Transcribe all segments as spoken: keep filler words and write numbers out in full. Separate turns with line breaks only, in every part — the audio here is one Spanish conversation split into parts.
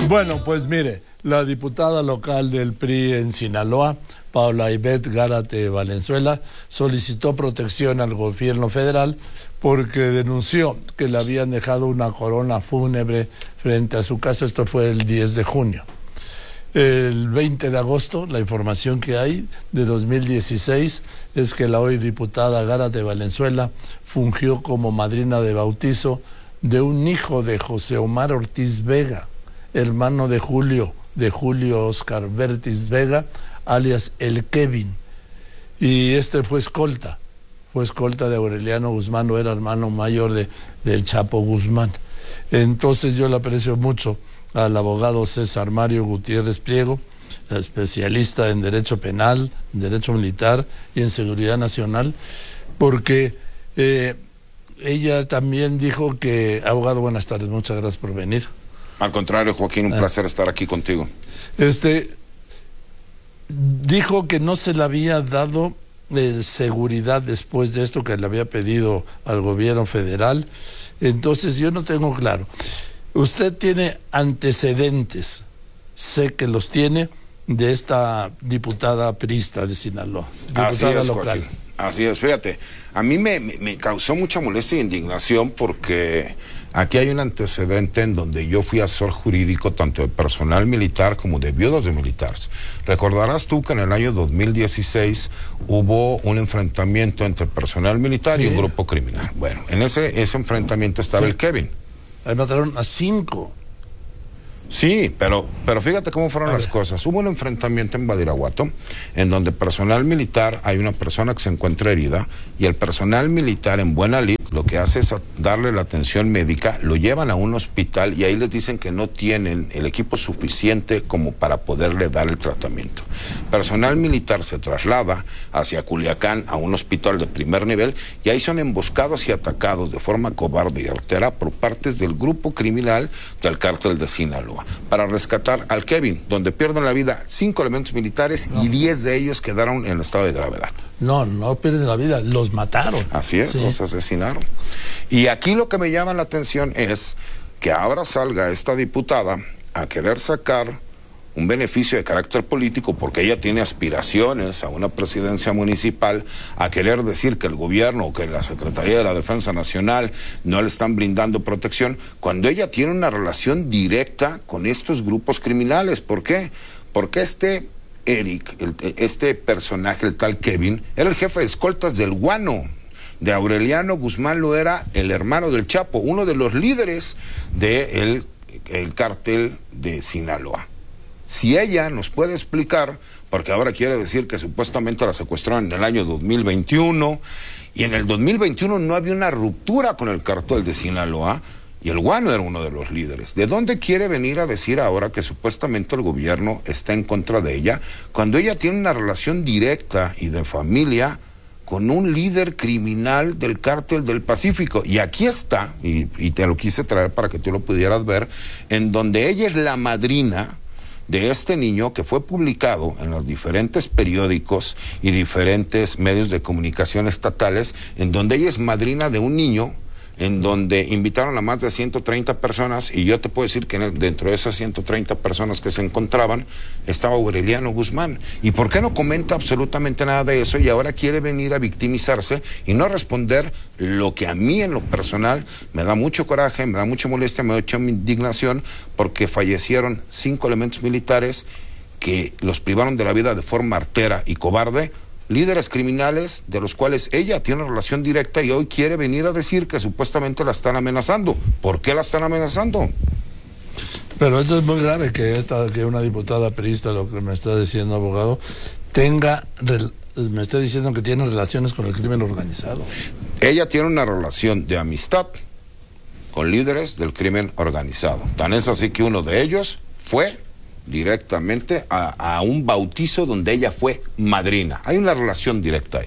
Bueno, pues mire, la diputada local del P R I en Sinaloa, Paula Ivette Gárate Valenzuela, solicitó protección al gobierno federal porque denunció que le habían dejado una corona fúnebre frente a su casa. Esto fue el diez de junio. El veinte de agosto, la información que hay de dos mil dieciséis es que la hoy diputada Gárate Valenzuela fungió como madrina de bautizo de un hijo de José Omar Ortiz Vega, hermano de Julio, de Julio Oscar Vertis Vega, alias el Kevin. Y este fue escolta, fue escolta de Aureliano Guzmán, no era hermano mayor de, del Chapo Guzmán. Entonces yo le aprecio mucho al abogado César Mario Gutiérrez Pliego, especialista en Derecho Penal, en Derecho Militar y en Seguridad Nacional, porque eh, ella también dijo que... Abogado, buenas tardes, muchas gracias por venir.
Al contrario, Joaquín, un ah. placer estar aquí contigo.
Este, dijo que no se le había dado eh, seguridad después de esto que le había pedido al gobierno federal. Entonces yo no tengo claro. Usted tiene antecedentes, sé que los tiene, de esta diputada priista de Sinaloa, diputada
Así es,
local.
Joaquín. Así es, fíjate, a mí me, me, me causó mucha molestia e indignación porque aquí hay un antecedente en donde yo fui asesor jurídico tanto de personal militar como de viudas de militares. Recordarás tú que en el año dos mil dieciséis hubo un enfrentamiento entre personal militar sí. y un grupo criminal. Bueno, en ese, ese enfrentamiento estaba sí. el Kevin.
Ahí mataron a cinco.
Sí, pero, pero fíjate cómo fueron las cosas. Hubo un enfrentamiento en Badiraguato, en donde personal militar, hay una persona que se encuentra herida, y el personal militar en buena lid lo que hace es darle la atención médica, lo llevan a un hospital y ahí les dicen que no tienen el equipo suficiente como para poderle dar el tratamiento. Personal militar se traslada hacia Culiacán a un hospital de primer nivel y ahí son emboscados y atacados de forma cobarde y artera por partes del grupo criminal del cártel de Sinaloa para rescatar al Kevin, donde pierden la vida cinco elementos militares no. y diez de ellos quedaron en estado de gravedad.
No, no pierden la vida, los mataron.
Así es, sí. los asesinaron. Y aquí lo que me llama la atención es que ahora salga esta diputada a querer sacar un beneficio de carácter político porque ella tiene aspiraciones a una presidencia municipal, a querer decir que el gobierno o que la Secretaría de la Defensa Nacional no le están brindando protección, cuando ella tiene una relación directa con estos grupos criminales. ¿Por qué? Porque este Eric, el, este personaje, el tal Kevin, era el jefe de escoltas del Guano. De Aureliano Guzmán lo era el hermano del Chapo, uno de los líderes del el cártel de Sinaloa. Si ella nos puede explicar, porque ahora quiere decir que supuestamente la secuestraron en el año dos mil veintiuno, y en el dos mil veintiuno no había una ruptura con el cártel de Sinaloa, y el Guano era uno de los líderes. ¿De dónde quiere venir a decir ahora que supuestamente el gobierno está en contra de ella, cuando ella tiene una relación directa y de familia con un líder criminal del cártel del Pacífico? Y aquí está, y, y te lo quise traer para que tú lo pudieras ver, en donde ella es la madrina de este niño que fue publicado en los diferentes periódicos y diferentes medios de comunicación estatales, en donde ella es madrina de un niño, en donde invitaron a más de ciento treinta personas, y yo te puedo decir que dentro de esas ciento treinta personas que se encontraban estaba Aureliano Guzmán. ¿Y por qué no comenta absolutamente nada de eso y ahora quiere venir a victimizarse y no responder lo que a mí en lo personal me da mucho coraje, me da mucha molestia, me da mucha indignación, porque fallecieron cinco elementos militares que los privaron de la vida de forma artera y cobarde, líderes criminales de los cuales ella tiene relación directa, y hoy quiere venir a decir que supuestamente la están amenazando. ¿Por qué la están amenazando?
Pero esto es muy grave, que esta, que una diputada priista, lo que me está diciendo, abogado, tenga, me está diciendo que tiene relaciones con el crimen organizado.
Ella tiene una relación de amistad con líderes del crimen organizado. Tan es así que uno de ellos fue directamente a, a un bautizo donde ella fue madrina. Hay una relación directa ahí.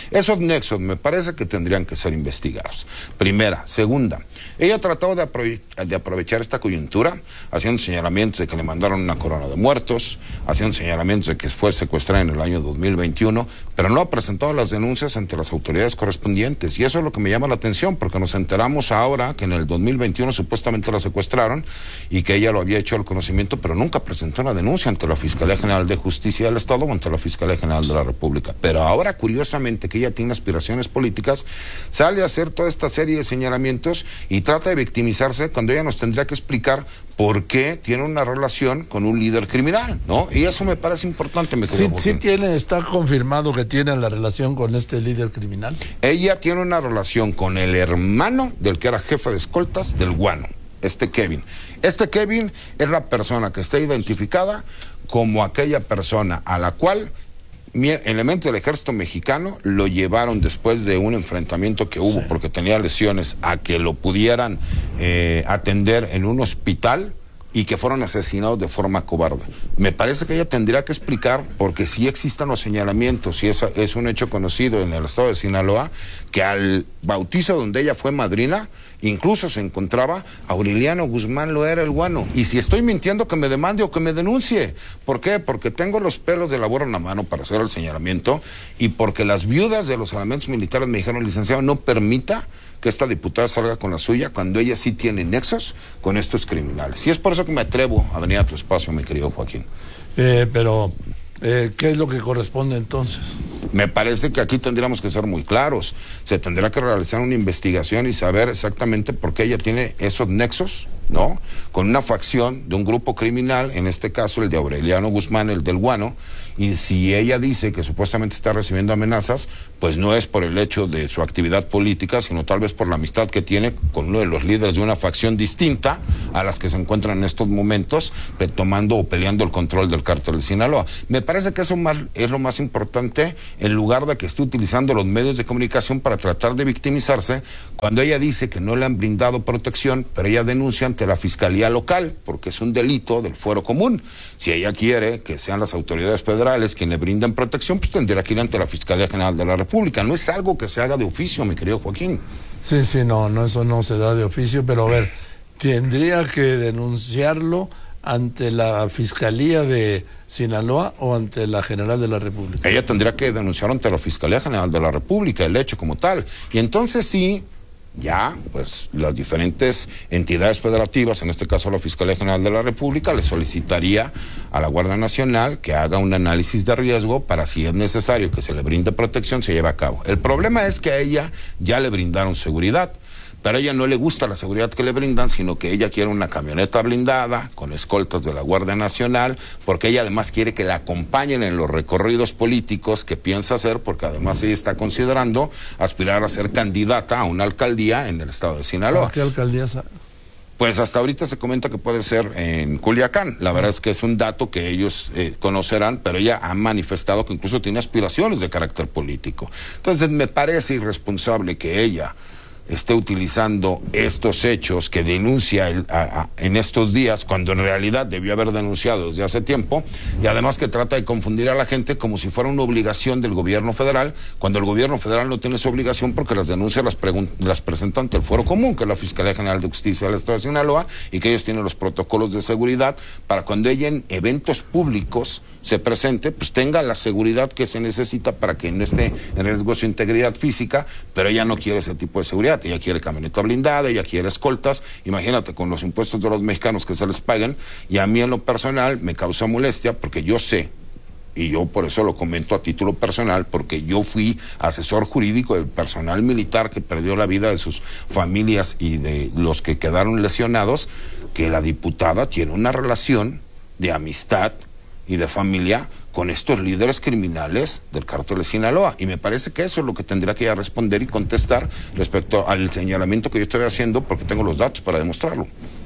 Esos nexos me parece que tendrían que ser investigados. Primera. Segunda, ella trató de, aprove de aprovechar esta coyuntura, haciendo señalamientos de que le mandaron una corona de muertos, haciendo señalamientos de que fue secuestrada en el año dos mil veintiuno, pero no ha presentado las denuncias ante las autoridades correspondientes. Y eso es lo que me llama la atención, porque nos enteramos ahora que en el dos mil veintiuno supuestamente la secuestraron y que ella lo había hecho al conocimiento, pero nunca presentó una denuncia ante la Fiscalía General de Justicia del Estado o ante la Fiscalía General de la República. Pero ahora, curiosamente, que ella tiene aspiraciones políticas, sale a hacer toda esta serie de señalamientos y trata de victimizarse cuando ella nos tendría que explicar por qué tiene una relación con un líder criminal, ¿no? Y eso me parece importante. Me
sí, sí tiene, está confirmado que tiene la relación con este líder criminal.
Ella tiene una relación con el hermano del que era jefe de escoltas del Guano, este Kevin. Este Kevin es la persona que está identificada como aquella persona a la cual elementos del ejército mexicano lo llevaron después de un enfrentamiento que hubo, sí, porque tenía lesiones, a que lo pudieran eh, atender en un hospital y que fueron asesinados de forma cobarde. Me parece que ella tendría que explicar, porque sí existen los señalamientos, y es, es un hecho conocido en el estado de Sinaloa, que al bautizo donde ella fue madrina, incluso se encontraba Aureliano Guzmán Loera el Guano. Y si estoy mintiendo, que me demande o que me denuncie. ¿Por qué? Porque tengo los pelos de la burra en la mano para hacer el señalamiento, y porque las viudas de los elementos militares me dijeron, licenciado, no permita que esta diputada salga con la suya cuando ella sí tiene nexos con estos criminales. Y es por eso que me atrevo a venir a tu espacio, mi querido Joaquín.
Eh, pero, eh, ¿qué es lo que corresponde entonces?
Me parece que aquí tendríamos que ser muy claros. Se tendrá que realizar una investigación y saber exactamente por qué ella tiene esos nexos, ¿no? Con una facción de un grupo criminal, en este caso el de Aureliano Guzmán, el del Guano. Y si ella dice que supuestamente está recibiendo amenazas, pues no es por el hecho de su actividad política, sino tal vez por la amistad que tiene con uno de los líderes de una facción distinta a las que se encuentran en estos momentos tomando o peleando el control del cártel de Sinaloa. Me parece que eso más, es lo más importante, en lugar de que esté utilizando los medios de comunicación para tratar de victimizarse, cuando ella dice que no le han brindado protección, pero ella denuncia ante la Fiscalía Local, porque es un delito del fuero común. Si ella quiere que sean las autoridades federales quienes le brinden protección, pues tendría que ir ante la Fiscalía General de la República. No es algo que se haga de oficio, mi querido Joaquín.
Sí, sí, no, no, eso no se da de oficio, pero a ver, tendría que denunciarlo ante la Fiscalía de Sinaloa o ante la General de la República.
Ella tendría que denunciar ante la Fiscalía General de la República el hecho como tal. Y entonces sí, ya, pues las diferentes entidades federativas, en este caso la Fiscalía General de la República, le solicitaría a la Guardia Nacional que haga un análisis de riesgo para, si es necesario que se le brinde protección, se lleve a cabo. El problema es que a ella ya le brindaron seguridad, pero a ella no le gusta la seguridad que le brindan, sino que ella quiere una camioneta blindada con escoltas de la Guardia Nacional, porque ella además quiere que la acompañen en los recorridos políticos que piensa hacer, porque además ella está considerando aspirar a ser candidata a una alcaldía en el estado de Sinaloa.
¿Qué alcaldía?
Pues hasta ahorita se comenta que puede ser en Culiacán. La verdad es que es un dato que ellos eh, conocerán, pero ella ha manifestado que incluso tiene aspiraciones de carácter político. Entonces me parece irresponsable que ella esté utilizando estos hechos que denuncia el, a, a, en estos días, cuando en realidad debió haber denunciado desde hace tiempo, y además que trata de confundir a la gente como si fuera una obligación del gobierno federal, cuando el gobierno federal no tiene esa obligación, porque las denuncias las, las presenta ante el Fuero Común, que es la Fiscalía General de Justicia del Estado de Sinaloa, y que ellos tienen los protocolos de seguridad para cuando ella en eventos públicos se presente, pues tenga la seguridad que se necesita para que no esté en riesgo su integridad física, pero ella no quiere ese tipo de seguridad. Ella quiere camioneta blindada, ella quiere escoltas. Imagínate, con los impuestos de los mexicanos que se les paguen, y a mí en lo personal me causa molestia, porque yo sé, y yo por eso lo comento a título personal, porque yo fui asesor jurídico del personal militar que perdió la vida, de sus familias y de los que quedaron lesionados, que la diputada tiene una relación de amistad y de familia con estos líderes criminales del cártel de Sinaloa, y me parece que eso es lo que tendría que responder y contestar respecto al señalamiento que yo estoy haciendo, porque tengo los datos para demostrarlo.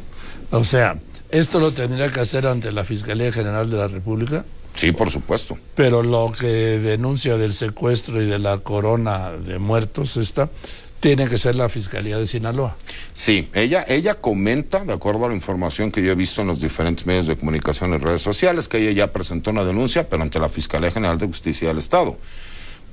O sea, ¿esto lo tendría que hacer ante la Fiscalía General de la República?
Sí, por supuesto.
Pero lo que denuncia del secuestro y de la corona de muertos esta, tiene que ser la Fiscalía de Sinaloa.
Sí, ella, ella comenta, de acuerdo a la información que yo he visto en los diferentes medios de comunicación y redes sociales, que ella ya presentó una denuncia, pero ante la Fiscalía General de Justicia del Estado.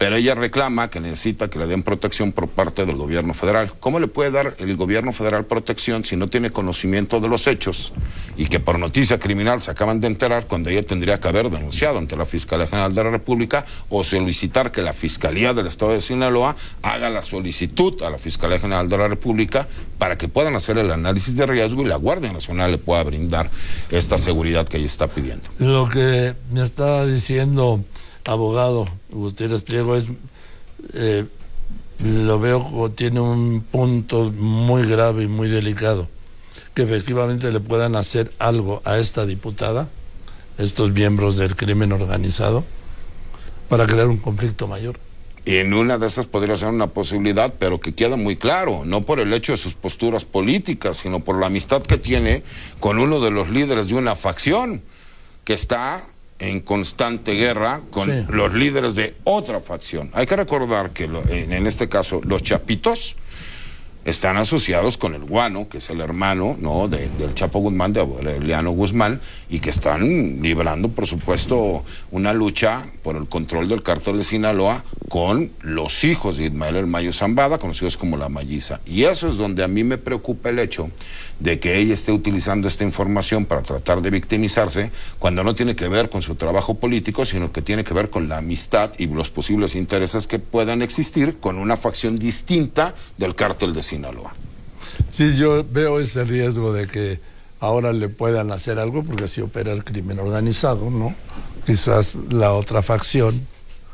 pero ella reclama que necesita que le den protección por parte del gobierno federal. ¿Cómo le puede dar el gobierno federal protección si no tiene conocimiento de los hechos y que por noticia criminal se acaban de enterar cuando ella tendría que haber denunciado ante la Fiscalía General de la República o solicitar que la Fiscalía del Estado de Sinaloa haga la solicitud a la Fiscalía General de la República para que puedan hacer el análisis de riesgo y la Guardia Nacional le pueda brindar esta seguridad que ella está pidiendo?
Lo que me está diciendo abogado Gutiérrez Priego es, eh, lo veo como tiene un punto muy grave y muy delicado, que efectivamente le puedan hacer algo a esta diputada, estos miembros del crimen organizado, para crear un conflicto mayor.
Y en una de esas podría ser una posibilidad, pero que queda muy claro, no por el hecho de sus posturas políticas, sino por la amistad que tiene con uno de los líderes de una facción que está en constante guerra con sí. los líderes de otra facción. Hay que recordar que lo, en, en este caso los Chapitos están asociados con el Guano, que es el hermano, ¿no?, de, del Chapo Guzmán, de Aureliano Guzmán, y que están librando, por supuesto, una lucha por el control del cártel de Sinaloa con los hijos de Ismael El Mayo Zambada, conocidos como La Malliza. Y eso es donde a mí me preocupa el hecho de que ella esté utilizando esta información para tratar de victimizarse, cuando no tiene que ver con su trabajo político, sino que tiene que ver con la amistad y los posibles intereses que puedan existir con una facción distinta del cártel de Sinaloa.
Sí, yo veo ese riesgo de que ahora le puedan hacer algo, porque así opera el crimen organizado, ¿no? Quizás la otra facción,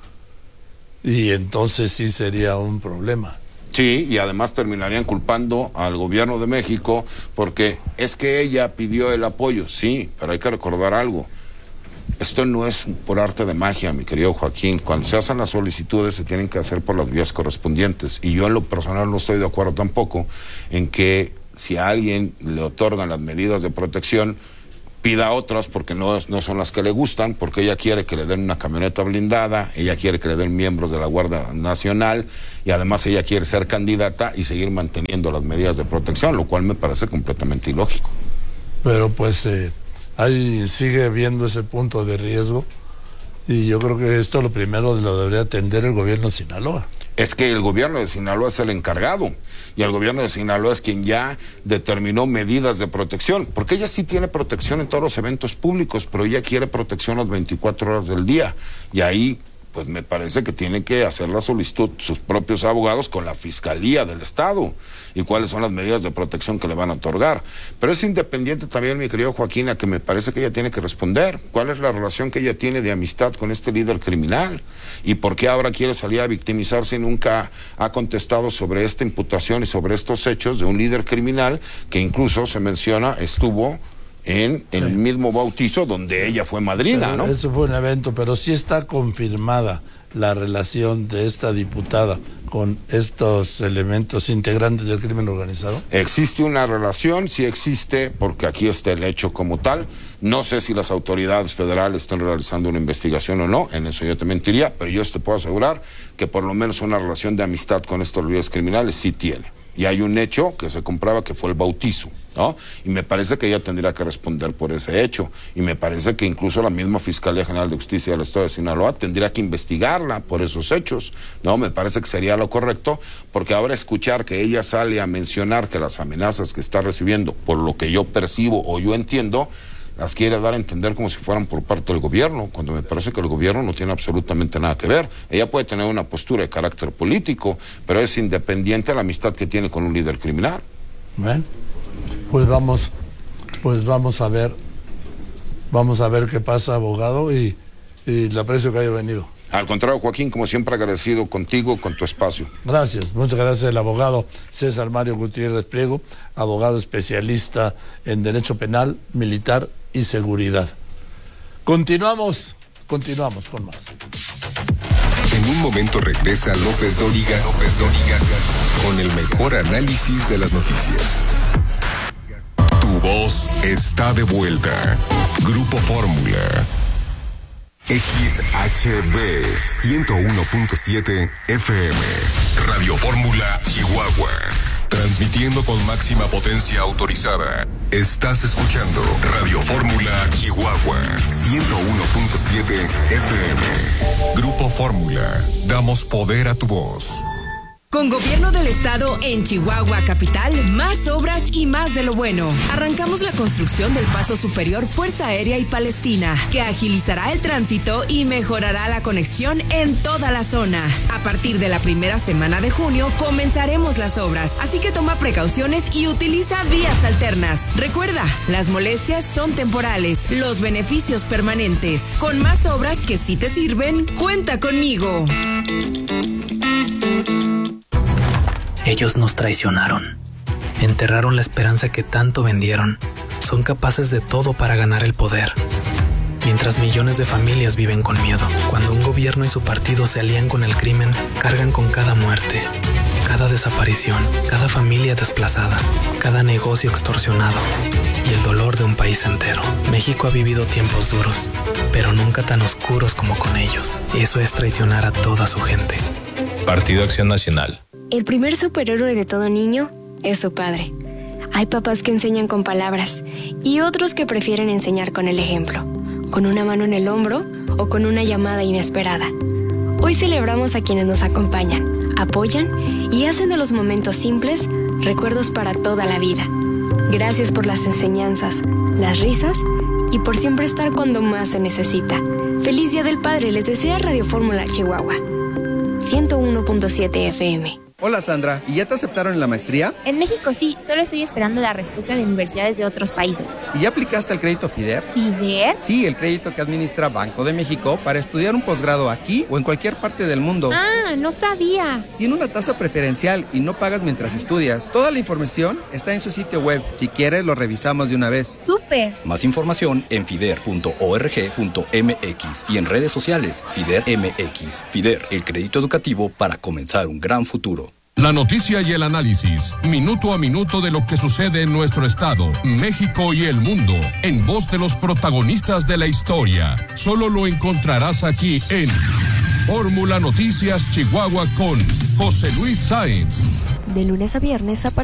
y entonces sí sería un problema.
Sí, y además terminarían culpando al gobierno de México porque es que ella pidió el apoyo. Sí, pero hay que recordar algo. Esto no es por arte de magia, mi querido Joaquín. Cuando se hacen las solicitudes se tienen que hacer por las vías correspondientes. Y yo en lo personal no estoy de acuerdo tampoco en que si a alguien le otorgan las medidas de protección, pida otras porque no, no son las que le gustan, porque ella quiere que le den una camioneta blindada, ella quiere que le den miembros de la Guardia Nacional y además ella quiere ser candidata y seguir manteniendo las medidas de protección, lo cual me parece completamente ilógico.
Pero pues eh, ahí sigue habiendo ese punto de riesgo y yo creo que esto lo primero lo debería atender el gobierno de Sinaloa.
Es que el gobierno de Sinaloa es el encargado y el gobierno de Sinaloa es quien ya determinó medidas de protección, porque ella sí tiene protección en todos los eventos públicos, pero ella quiere protección las veinticuatro horas del día y ahí pues me parece que tiene que hacer la solicitud sus propios abogados con la Fiscalía del Estado y cuáles son las medidas de protección que le van a otorgar. Pero es independiente también, mi querido Joaquín, a que me parece que ella tiene que responder cuál es la relación que ella tiene de amistad con este líder criminal y por qué ahora quiere salir a victimizarse y nunca ha contestado sobre esta imputación y sobre estos hechos de un líder criminal que incluso se menciona estuvo en el sí. mismo bautizo donde ella fue madrina, ¿no?
Eso fue un evento, pero sí está confirmada la relación de esta diputada con estos elementos integrantes del crimen organizado.
Existe una relación, sí existe, porque aquí está el hecho como tal. No sé si las autoridades federales están realizando una investigación o no, en eso yo te mentiría, pero yo te puedo asegurar que por lo menos una relación de amistad con estos líderes criminales sí tiene. Y hay un hecho que se comprueba que fue el bautizo, ¿no? Y me parece que ella tendría que responder por ese hecho. Y me parece que incluso la misma Fiscalía General de Justicia del Estado de Sinaloa tendría que investigarla por esos hechos, ¿no? Me parece que sería lo correcto, porque ahora escuchar que ella sale a mencionar que las amenazas que está recibiendo, por lo que yo percibo o yo entiendo, las quiere dar a entender como si fueran por parte del gobierno, cuando me parece que el gobierno no tiene absolutamente nada que ver. Ella puede tener una postura de carácter político, pero es independiente de la amistad que tiene con un líder criminal.
Bueno, pues vamos, pues vamos a ver, vamos a ver qué pasa, abogado, y, y le aprecio que haya venido.
Al contrario, Joaquín, como siempre agradecido contigo, con tu espacio.
Gracias, muchas gracias. El abogado César Mario Gutiérrez Priego, abogado especialista en Derecho Penal, Militar y Seguridad. Continuamos, continuamos con más.
En un momento regresa López Dóriga, López Dóriga, con el mejor análisis de las noticias. Tu voz está de vuelta. Grupo Fórmula. X H B ciento uno punto siete F M. Radio Fórmula, Chihuahua. Transmitiendo con máxima potencia autorizada. Estás escuchando Radio Fórmula Chihuahua ciento uno punto siete F M. Grupo Fórmula. Damos poder a tu voz.
Con Gobierno del Estado en Chihuahua Capital, más obras y más de lo bueno. Arrancamos la construcción del Paso Superior Fuerza Aérea y Palestina, que agilizará el tránsito y mejorará la conexión en toda la zona. A partir de la primera semana de junio comenzaremos las obras, así que toma precauciones y utiliza vías alternas. Recuerda, las molestias son temporales, los beneficios permanentes. Con más obras que sí te sirven, cuenta conmigo.
Ellos nos traicionaron, enterraron la esperanza que tanto vendieron, son capaces de todo para ganar el poder. Mientras millones de familias viven con miedo, cuando un gobierno y su partido se alían con el crimen, cargan con cada muerte, cada desaparición, cada familia desplazada, cada negocio extorsionado y el dolor de un país entero. México ha vivido tiempos duros, pero nunca tan oscuros como con ellos. Eso es traicionar a toda su gente.
Partido Acción Nacional.
El primer superhéroe de todo niño es su padre. Hay papás que enseñan con palabras y otros que prefieren enseñar con el ejemplo, con una mano en el hombro o con una llamada inesperada. Hoy celebramos a quienes nos acompañan, apoyan y hacen de los momentos simples recuerdos para toda la vida. Gracias por las enseñanzas, las risas y por siempre estar cuando más se necesita. Feliz Día del Padre les desea Radio Fórmula Chihuahua ciento uno punto siete F M.
Hola Sandra, ¿y ya te aceptaron en la maestría?
En México sí, solo estoy esperando la respuesta de universidades de otros países.
¿Y ya aplicaste al crédito FIDER?
¿FIDER?
Sí, el crédito que administra Banco de México para estudiar un posgrado aquí o en cualquier parte del mundo.
Ah, no sabía.
Tiene una tasa preferencial y no pagas mientras estudias. Toda la información está en su sitio web. Si quieres, lo revisamos de una vez.
¡Súper!
Más información en fider punto org punto m x y en redes sociales FIDER M X. FIDER, el crédito educativo para comenzar un gran futuro.
La noticia y el análisis, minuto a minuto de lo que sucede en nuestro estado, México y el mundo, en voz de los protagonistas de la historia. Solo lo encontrarás aquí en Fórmula Noticias Chihuahua con José Luis Sáenz.
De lunes a viernes a partir